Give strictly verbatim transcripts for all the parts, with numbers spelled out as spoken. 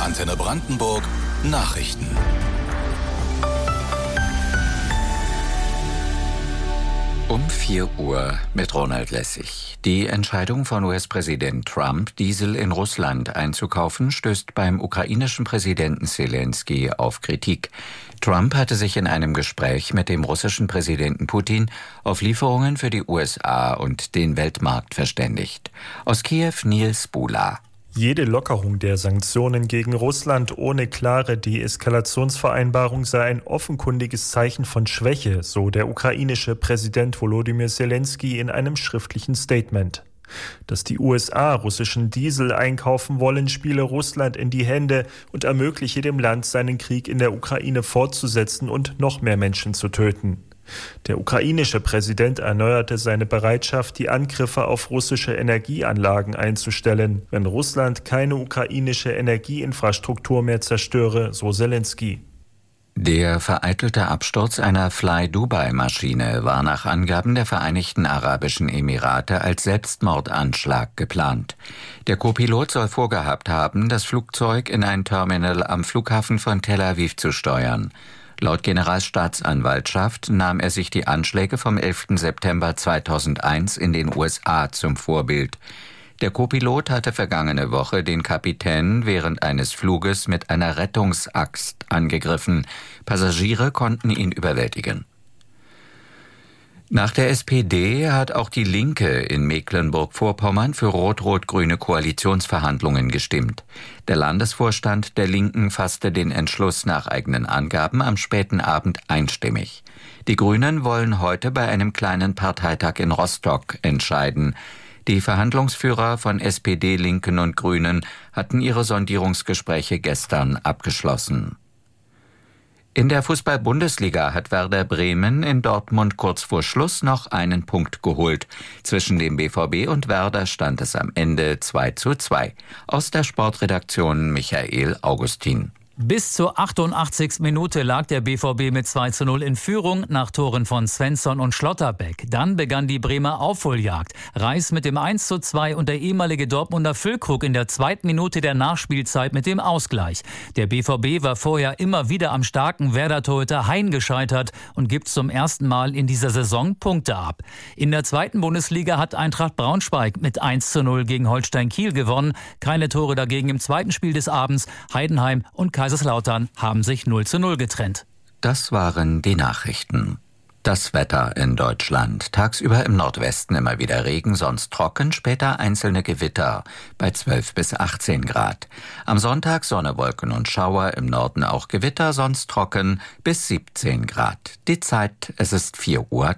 Antenne Brandenburg Nachrichten. Um vier Uhr mit Ronald Lessig. Die Entscheidung von U S-Präsident Trump, Diesel in Russland einzukaufen, stößt beim ukrainischen Präsidenten Selenskyj auf Kritik. Trump hatte sich in einem Gespräch mit dem russischen Präsidenten Putin auf Lieferungen für die U S A und den Weltmarkt verständigt. Aus Kiew Nils Bula. Jede Lockerung der Sanktionen gegen Russland ohne klare Deeskalationsvereinbarung sei ein offenkundiges Zeichen von Schwäche, so der ukrainische Präsident Volodymyr Selenskyj in einem schriftlichen Statement. Dass die U S A russischen Diesel einkaufen wollen, spiele Russland in die Hände und ermögliche dem Land, seinen Krieg in der Ukraine fortzusetzen und noch mehr Menschen zu töten. Der ukrainische Präsident erneuerte seine Bereitschaft, die Angriffe auf russische Energieanlagen einzustellen, wenn Russland keine ukrainische Energieinfrastruktur mehr zerstöre, so Selenskyj. Der vereitelte Absturz einer Fly-Dubai-Maschine war nach Angaben der Vereinigten Arabischen Emirate als Selbstmordanschlag geplant. Der Co-Pilot soll vorgehabt haben, das Flugzeug in ein Terminal am Flughafen von Tel Aviv zu steuern. Laut Generalstaatsanwaltschaft nahm er sich die Anschläge vom elften September zweitausendeins in den U S A zum Vorbild. Der Co-Pilot hatte vergangene Woche den Kapitän während eines Fluges mit einer Rettungsaxt angegriffen. Passagiere konnten ihn überwältigen. Nach der S P D hat auch die Linke in Mecklenburg-Vorpommern für rot-rot-grüne Koalitionsverhandlungen gestimmt. Der Landesvorstand der Linken fasste den Entschluss nach eigenen Angaben am späten Abend einstimmig. Die Grünen wollen heute bei einem kleinen Parteitag in Rostock entscheiden. Die Verhandlungsführer von S P D, Linken und Grünen hatten ihre Sondierungsgespräche gestern abgeschlossen. In der Fußball-Bundesliga hat Werder Bremen in Dortmund kurz vor Schluss noch einen Punkt geholt. Zwischen dem B V B und Werder stand es am Ende zwei zu zwei. Aus der Sportredaktion Michael Augustin. Bis zur achtundachtzigsten Minute lag der B V B mit zwei zu null in Führung nach Toren von Svensson und Schlotterbeck. Dann begann die Bremer Aufholjagd. Reis mit dem eins zu zwei und der ehemalige Dortmunder Füllkrug in der zweiten Minute der Nachspielzeit mit dem Ausgleich. Der B V B war vorher immer wieder am starken Werder-Torhüter Hein gescheitert und gibt zum ersten Mal in dieser Saison Punkte ab. In der zweiten Bundesliga hat Eintracht Braunschweig mit eins zu null gegen Holstein Kiel gewonnen. Keine Tore dagegen im zweiten Spiel des Abends. Heidenheim und Kaiserslautern haben sich null zu null getrennt. Das waren die Nachrichten. Das Wetter in Deutschland. Tagsüber im Nordwesten immer wieder Regen, sonst trocken, später einzelne Gewitter bei zwölf bis achtzehn Grad. Am Sonntag Sonne, Wolken und Schauer, im Norden auch Gewitter, sonst trocken bis siebzehn Grad. Die Zeit, es ist vier Uhr.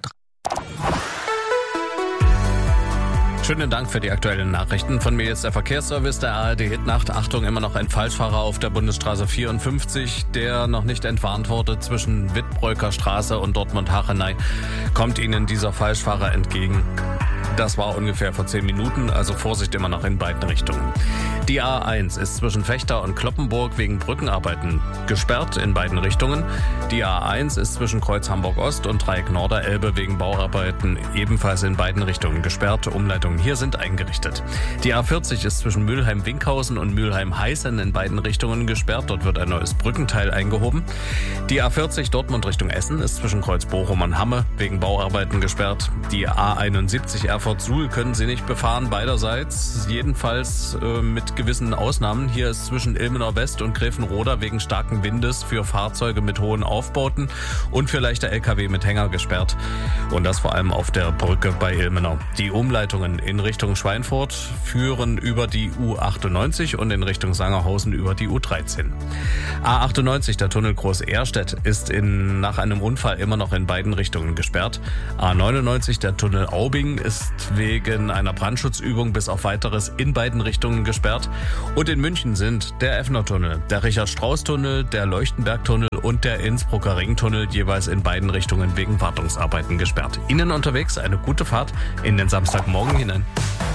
Schönen Dank für die aktuellen Nachrichten. Von mir jetzt der Verkehrsservice der A R D Hitnacht. Achtung, immer noch ein Falschfahrer auf der Bundesstraße vierundfünfzig, der noch nicht entwarnt wurde zwischen Wittbreuker Straße und Dortmund-Hachenay. Kommt Ihnen dieser Falschfahrer entgegen? Das war ungefähr vor zehn Minuten, also Vorsicht immer noch in beiden Richtungen. Die A eins ist zwischen Vechta und Cloppenburg wegen Brückenarbeiten gesperrt in beiden Richtungen. Die A eins ist zwischen Kreuz Hamburg-Ost und Dreieck Norderelbe wegen Bauarbeiten ebenfalls in beiden Richtungen gesperrt. Umleitungen hier sind eingerichtet. Die A vierzig ist zwischen Mülheim-Winkhausen und Mülheim-Heißen in beiden Richtungen gesperrt. Dort wird ein neues Brückenteil eingehoben. Die A vierzig Dortmund Richtung Essen ist zwischen Kreuz Bochum und Hamme wegen Bauarbeiten gesperrt. Die A einundsiebzig Erfurt-Suhl können Sie nicht befahren, beiderseits, jedenfalls äh, mit gewissen Ausnahmen. Hier ist zwischen Ilmenau West und Gräfenroda wegen starken Windes für Fahrzeuge mit hohen Aufbauten und für leichte L K W mit Hänger gesperrt. Und das vor allem auf der Brücke bei Ilmenau. Die Umleitungen in Richtung Schweinfurt führen über die U achtundneunzig und in Richtung Sangerhausen über die U dreizehn. A achtundneunzig, der Tunnel Groß-Ehrstedt, ist in, nach einem Unfall immer noch in beiden Richtungen gesperrt. A neunundneunzig, der Tunnel Aubing, ist wegen einer Brandschutzübung bis auf weiteres in beiden Richtungen gesperrt. Und in München sind der Effner-Tunnel, der Richard-Strauß-Tunnel, der Leuchtenberg-Tunnel und der Innsbrucker Ringtunnel jeweils in beiden Richtungen wegen Wartungsarbeiten gesperrt. Ihnen unterwegs eine gute Fahrt in den Samstagmorgen hinein.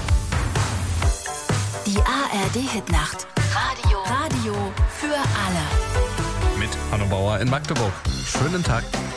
Die A R D-Hitnacht. Radio. Radio für alle. Mit Hanno Bauer in Magdeburg. Schönen Tag.